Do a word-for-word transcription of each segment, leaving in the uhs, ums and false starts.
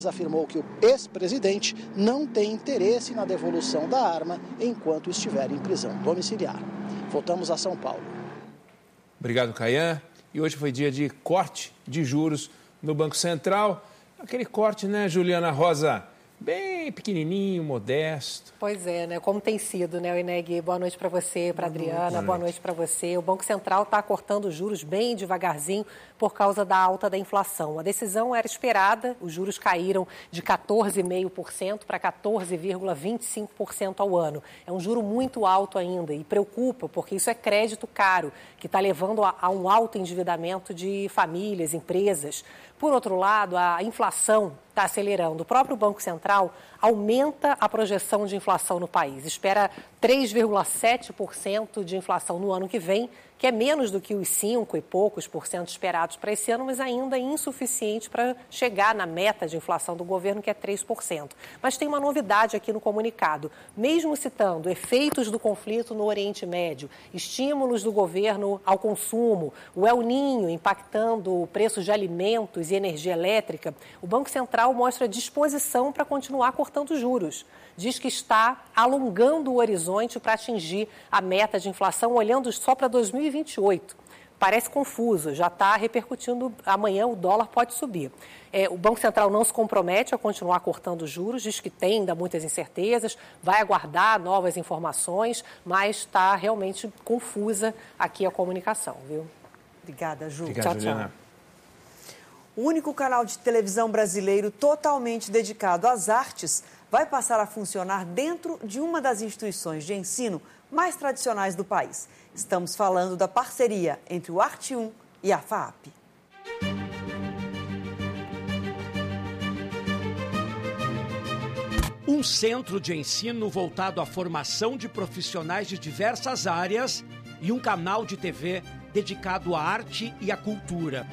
Afirmou que o ex-presidente não tem interesse na devolução da arma enquanto estiver em prisão domiciliar. Voltamos a São Paulo. Obrigado, Caian. E hoje foi dia de corte de juros no Banco Central. Aquele corte, né, Juliana Rosa? Bem pequenininho, modesto. Pois é, né? Como tem sido, né, Ineg? Boa noite para você, para Adriana, boa, boa noite para você. O Banco Central está cortando os juros bem devagarzinho por causa da alta da inflação. A decisão era esperada, os juros caíram de quatorze vírgula cinco por cento para quatorze vírgula vinte e cinco por cento ao ano. É um juro muito alto ainda e preocupa, porque isso é crédito caro, que está levando a, a um alto endividamento de famílias, empresas. Por outro lado, a inflação está acelerando. O próprio Banco Central aumenta a projeção de inflação no país. Espera três vírgula sete por cento de inflação no ano que vem, que é menos do que os cinco e poucos por cento esperados para esse ano, mas ainda insuficiente para chegar na meta de inflação do governo, que é três por cento. Mas tem uma novidade aqui no comunicado. Mesmo citando efeitos do conflito no Oriente Médio, estímulos do governo ao consumo, o El Niño impactando preços de alimentos e energia elétrica, o Banco Central mostra disposição para continuar cortando juros. Diz que está alongando o horizonte para atingir a meta de inflação, olhando só para dois mil e vinte e oito. Parece confuso, já está repercutindo, amanhã o dólar pode subir. É, o Banco Central não se compromete a continuar cortando juros, diz que tem ainda muitas incertezas, vai aguardar novas informações, mas está realmente confusa aqui a comunicação, viu? Obrigada, Ju. Obrigado, tchau, Juliana. tchau. O único canal de televisão brasileiro totalmente dedicado às artes vai passar a funcionar dentro de uma das instituições de ensino mais tradicionais do país. Estamos falando da parceria entre o Arte um e a FAAP. Um centro de ensino voltado à formação de profissionais de diversas áreas e um canal de T V dedicado à arte e à cultura.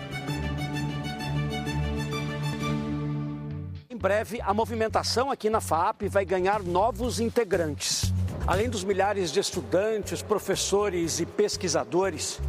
Em breve, a movimentação aqui na FAAP vai ganhar novos integrantes. Além dos milhares de estudantes, professores e pesquisadores,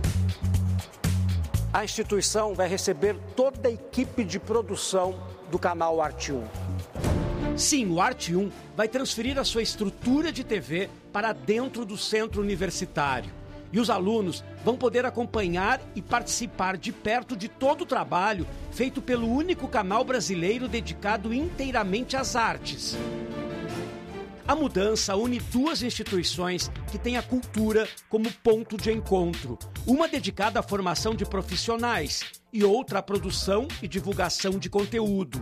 a instituição vai receber toda a equipe de produção do canal Arte um. Sim, o Arte um vai transferir a sua estrutura de T V para dentro do centro universitário. E os alunos vão poder acompanhar e participar de perto de todo o trabalho feito pelo único canal brasileiro dedicado inteiramente às artes. A mudança une duas instituições que têm a cultura como ponto de encontro. Uma dedicada à formação de profissionais e outra à produção e divulgação de conteúdo.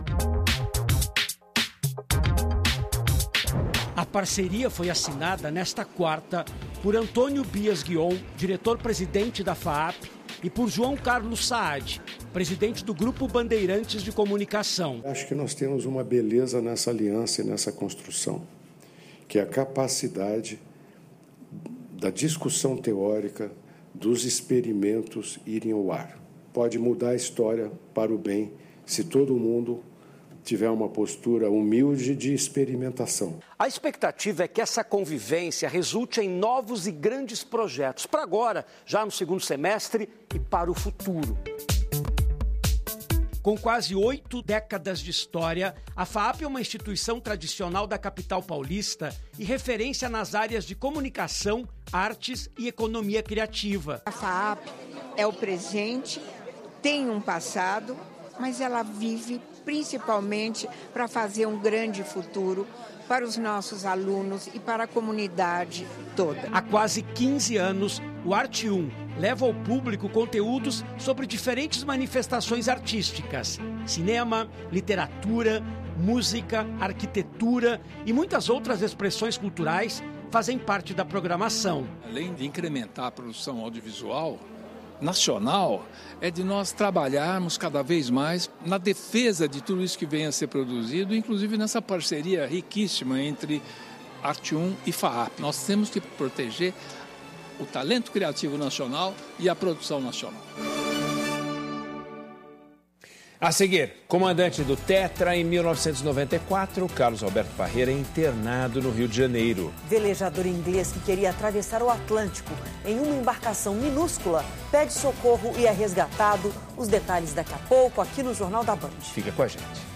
A parceria foi assinada nesta quarta por Antônio Bias Guion, diretor-presidente da FAAP, e por João Carlos Saad, presidente do Grupo Bandeirantes de Comunicação. Acho que nós temos uma beleza nessa aliança e nessa construção, que é a capacidade da discussão teórica, dos experimentos irem ao ar. Pode mudar a história para o bem se todo mundo tiver uma postura humilde de experimentação. A expectativa é que essa convivência resulte em novos e grandes projetos, para agora, já no segundo semestre e para o futuro. Com quase oito décadas de história, a FAAP é uma instituição tradicional da capital paulista e referência nas áreas de comunicação, artes e economia criativa. A FAAP é o presente, tem um passado, mas ela vive principalmente para fazer um grande futuro para os nossos alunos e para a comunidade toda. Há quase quinze anos, o Arte um leva ao público conteúdos sobre diferentes manifestações artísticas, cinema, literatura, música, arquitetura e muitas outras expressões culturais fazem parte da programação. Além de incrementar a produção audiovisual nacional, é de nós trabalharmos cada vez mais na defesa de tudo isso que vem a ser produzido, inclusive nessa parceria riquíssima entre Arte um e FAAP. Nós temos que proteger o talento criativo nacional e a produção nacional. A seguir, comandante do Tetra em mil novecentos e noventa e quatro, Carlos Alberto Parreira é internado no Rio de Janeiro. Velejador inglês que queria atravessar o Atlântico em uma embarcação minúscula pede socorro e é resgatado. Os detalhes daqui a pouco aqui no Jornal da Band. Fica com a gente.